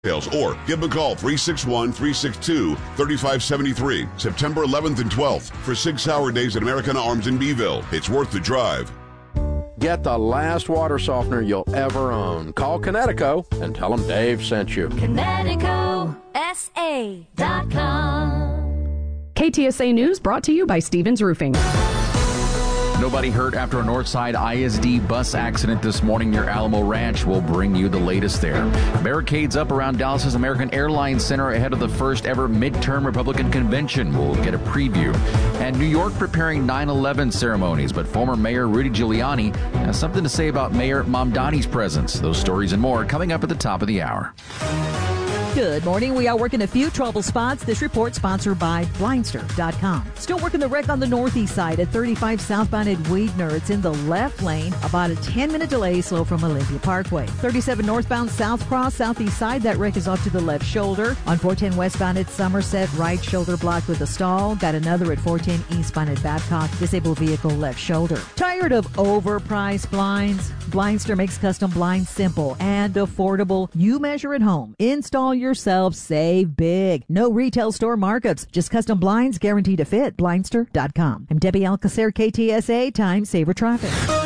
Or give them a call, 361-362-3573. September 11th and 12th for 6-hour days at Americana Arms in Beeville. It's worth the drive. Get the last water softener you'll ever own. Call Connecticut and tell them Dave sent you. ConnecticutSA.com. KTSA News brought to you by Stevens Roofing. Nobody hurt after a Northside ISD bus accident this morning near Alamo Ranch. We'll bring you the latest there. Barricades up around Dallas's American Airlines Center ahead of the first ever midterm Republican convention. We'll get a preview. And New York preparing 9/11 ceremonies, but former Mayor Rudy Giuliani has something to say about Mayor Mamdani's presence. Those stories and more coming up at the top of the hour. Good morning. We are working a few trouble spots. This report sponsored by Blindster.com. Still working the wreck on the northeast side at 35 southbound at Weidner. It's in the left lane. About a 10-minute delay slow from Olympia Parkway. 37 northbound South Cross, southeast side. That wreck is off to the left shoulder. On 410 westbound at Somerset, right shoulder blocked with a stall. Got another at 410 eastbound at Babcock. Disabled vehicle left shoulder. Tired of overpriced blinds? Blindster makes custom blinds simple and affordable. You measure at home. Install yourself, save big. No retail store markups, just custom blinds guaranteed to fit. Blindster.com. I'm Debbie Alcacer, KTSA, Time Saver Traffic.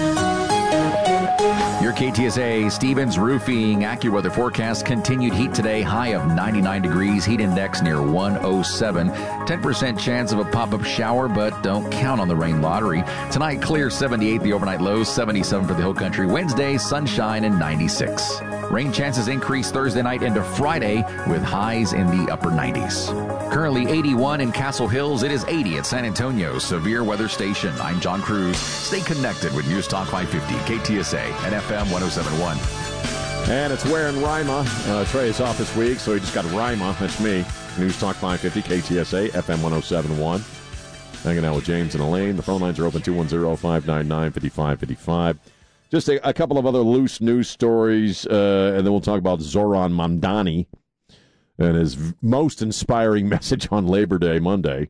Your KTSA Stevens Roofing AccuWeather forecast. Continued heat today, high of 99 degrees, heat index near 107. 10% chance of a pop-up shower, but don't count on the rain lottery. Tonight, clear 78, the overnight low, 77 for the Hill Country. Wednesday, sunshine and 96. Rain chances increase Thursday night into Friday with highs in the upper 90s. Currently 81 in Castle Hills. It is 80 at San Antonio Severe Weather Station. I'm John Cruz. Stay connected with News Talk 550, KTSA, and FM 1071. And it's wearing Rima. Trey is off this week, so he just got Rima. That's me. News Talk 550, KTSA, FM 1071. Hanging out with James and Elaine. The phone lines are open, 210-599-5555. Just a couple of other loose news stories, and then we'll talk about Zoran Mamdani and his most inspiring message on Labor Day Monday.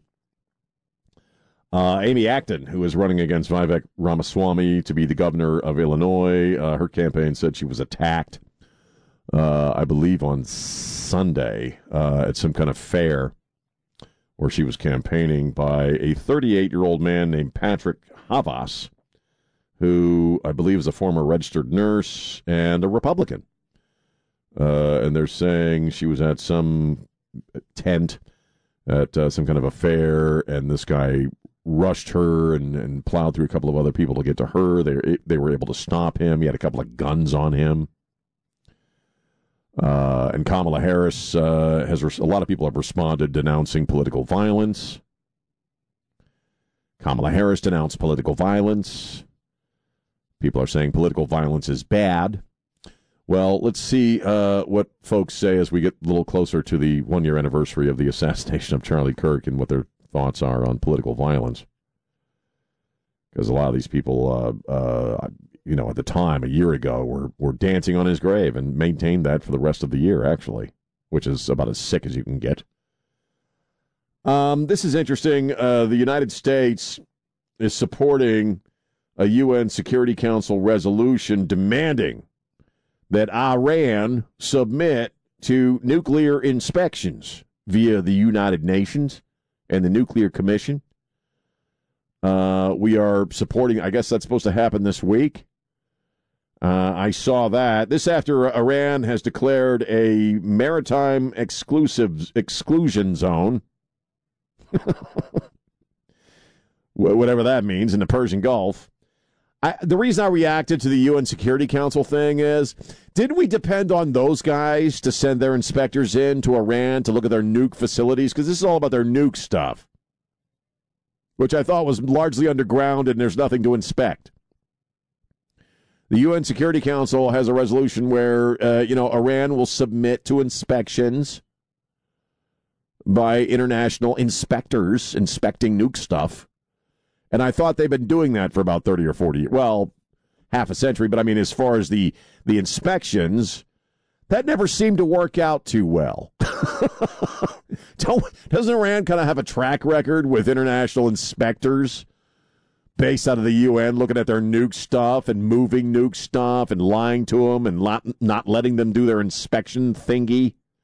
Amy Acton, who is running against Vivek Ramaswamy to be the governor of Illinois, her campaign said she was attacked, I believe, on Sunday at some kind of fair where she was campaigning by a 38-year-old man named Patrick Havas, who I believe is a former registered nurse and a Republican. And they're saying she was at some tent at some kind of a fair, and this guy rushed her and plowed through a couple of other people to get to her. They were able to stop him. He had a couple of guns on him. And Kamala Harris a lot of people have responded denouncing political violence. Kamala Harris denounced political violence. People are saying political violence is bad. Well, let's see what folks say as we get a little closer to the one-year anniversary of the assassination of Charlie Kirk and what their thoughts are on political violence. Because a lot of these people, at the time, a year ago, were dancing on his grave and maintained that for the rest of the year, actually, which is about as sick as you can get. This is interesting. The United States is supporting a UN Security Council resolution demanding that Iran submit to nuclear inspections via the United Nations and the Nuclear Commission. We are supporting, I guess that's supposed to happen this week. I saw that. This after Iran has declared a maritime exclusion zone, whatever that means, in the Persian Gulf. The reason I reacted to the UN Security Council thing is, didn't we depend on those guys to send their inspectors in to Iran to look at their nuke facilities? Because this is all about their nuke stuff, which I thought was largely underground and there's nothing to inspect. The UN Security Council has a resolution where, Iran will submit to inspections by international inspectors inspecting nuke stuff. And I thought they've been doing that for about 30 or 40 years. Well, half a century. But, I mean, as far as the inspections, that never seemed to work out too well. Doesn't Iran kind of have a track record with international inspectors based out of the UN looking at their nuke stuff and moving nuke stuff and lying to them and not letting them do their inspection thingy?